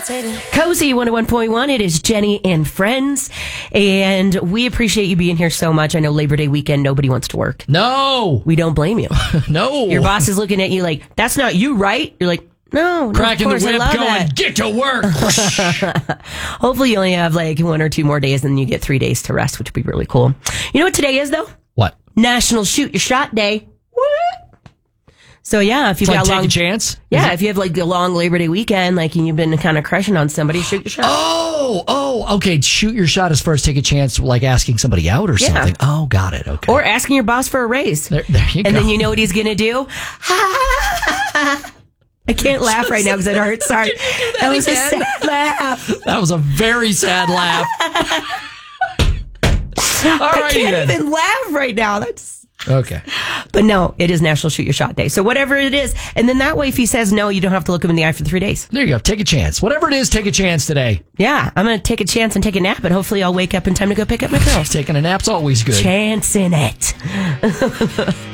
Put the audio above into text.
Cozy 101.1. It is Jenny and Friends. And we appreciate you being here so much. I know Labor Day weekend, nobody wants to work. No. We don't blame you. No. Your boss is looking at you like, that's not you, right? You're like, no, cracking of course, the whip, I love going, that. get to work. Hopefully you only have like 1 or 2 more days and then you get 3 days to rest, which would be really cool. You know what today is, though? What? National Shoot Your Shot Day. So yeah, if you've got take a chance. Yeah, if you have like a long Labor Day weekend, like and you've been kind of crushing on somebody, shoot your shot. Okay. Shoot your shot as far as take a chance, like asking somebody out or something. Oh, got it. Okay. Or asking your boss for a raise. There you go. And then you know what he's gonna do? I can't laugh right now because it hurts. Sorry, that was a sad laugh. That was a very sad laugh. I can't even laugh right now. That's. Okay. But no, it is National Shoot Your Shot Day. So whatever it is. And then that way, if he says no, you don't have to look him in the eye for 3 days. There you go. Take a chance. Whatever it is, take a chance today. Yeah. I'm going to take a chance and take a nap, and hopefully I'll wake up in time to go pick up my girls. Taking a nap's always good. Chance in it.